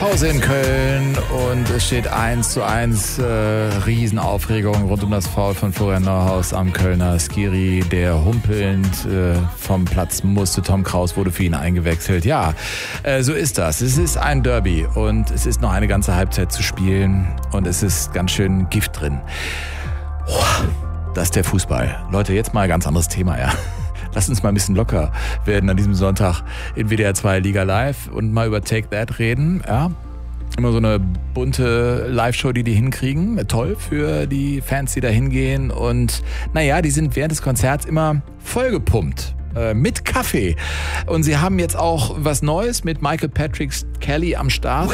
Pause in Köln und es steht 1:1, Riesenaufregung rund um das Foul von Florian Neuhaus am Kölner Skiri, der humpelnd vom Platz musste. Tom Kraus wurde für ihn eingewechselt. Ja, so ist das. Es ist ein Derby und es ist noch eine ganze Halbzeit zu spielen und es ist ganz schön Gift drin. Das ist der Fußball. Leute, jetzt mal ein ganz anderes Thema, ja. Lasst uns mal ein bisschen locker werden an diesem Sonntag in WDR 2 Liga Live und mal über Take That reden, ja. Immer so eine bunte Live-Show, die hinkriegen. Toll für die Fans, die da hingehen. Und naja, die sind während des Konzerts immer vollgepumpt. Mit Kaffee. Und sie haben jetzt auch was Neues mit Michael Patrick Kelly am Start.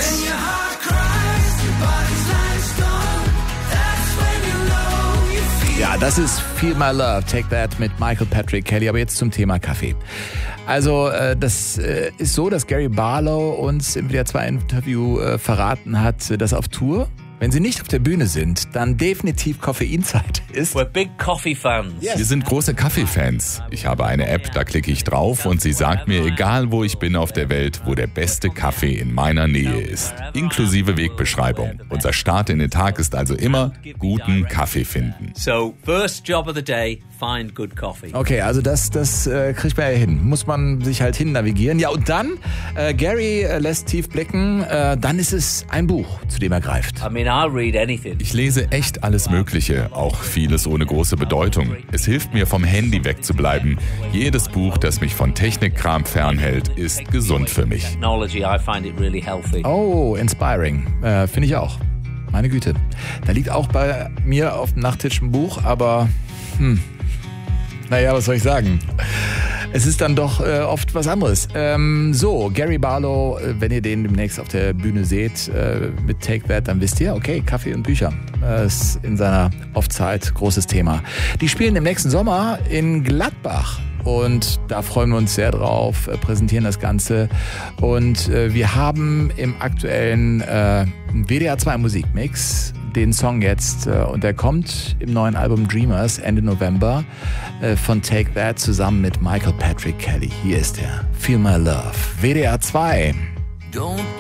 Ja, das ist Feel My Love, Take That mit Michael Patrick Kelly. Aber jetzt zum Thema Kaffee. Also das ist so, dass Gary Barlow uns im WDR 2 Interview verraten hat, dass auf Tour, wenn sie nicht auf der Bühne sind, dann definitiv Koffeinzeit ist. We're big coffee fans. Yes. Wir sind große Kaffeefans. Ich habe eine App, da klicke ich drauf und sie sagt mir, egal wo ich bin auf der Welt, wo der beste Kaffee in meiner Nähe ist. Inklusive Wegbeschreibung. Unser Start in den Tag ist also immer guten Kaffee finden. So, first job of the day, find good coffee. Okay, also das kriegt man ja hin. Muss man sich halt hin navigieren. Ja, und dann, Gary lässt tief blicken, dann ist es ein Buch, zu dem er greift. I mean, I'll read anything. Ich lese echt alles Mögliche, auch vieles ohne große Bedeutung. Es hilft mir, vom Handy wegzubleiben. Jedes Buch, das mich von Technikkram fernhält, ist gesund für mich. Technology, I find it really healthy. Oh, inspiring. Finde ich auch. Meine Güte. Da liegt auch bei mir auf dem Nachttisch ein Buch, aber naja, was soll ich sagen? Es ist dann doch oft was anderes. So, Gary Barlow, wenn ihr den demnächst auf der Bühne seht mit Take That, dann wisst ihr, okay, Kaffee und Bücher. Ist in seiner Off-Zeit großes Thema. Die spielen im nächsten Sommer in Gladbach. Und da freuen wir uns sehr drauf, präsentieren das Ganze. Und wir haben im aktuellen WDR 2 Musikmix den Song jetzt und der kommt im neuen Album Dreamers Ende November von Take That zusammen mit Michael Patrick Kelly. Hier ist er. Feel My Love. WDR 2. Don't